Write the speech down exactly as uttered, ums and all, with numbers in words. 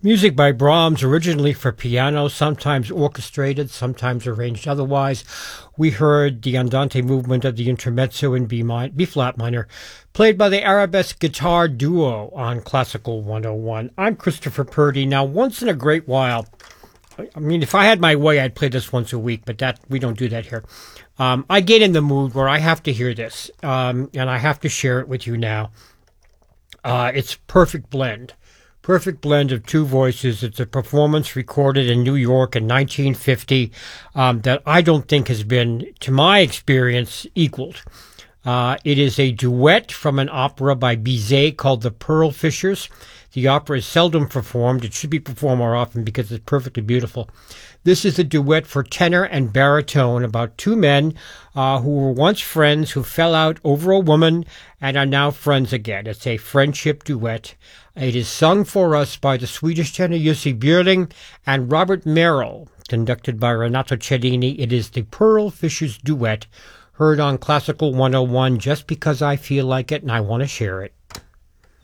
Music by Brahms, originally for piano, sometimes orchestrated, sometimes arranged otherwise. We heard the Andante movement of the Intermezzo in B, mi- B flat minor, played by the Arabesque Guitar Duo on Classical one oh one. I'm Christopher Purdy. Now, once in a great while, I mean, if I had my way, I'd play this once a week, but that we don't do that here. Um, I get in the mood where I have to hear this, um, and I have to share it with you now. Uh, it's perfect blend. Perfect blend of two voices. It's a performance recorded in New York in nineteen fifty um, that I don't think has been, to my experience, equaled. Uh, it is a duet from an opera by Bizet called The Pearl Fishers. The opera is seldom performed. It should be performed more often because it's perfectly beautiful. This is a duet for tenor and baritone about two men uh, who were once friends who fell out over a woman and are now friends again. It's a friendship duet. It is sung for us by the Swedish tenor Jussi Björling and Robert Merrill, conducted by Renato Cellini. It is the Pearl Fishers duet, heard on Classical one oh one just because I feel like it and I want to share it.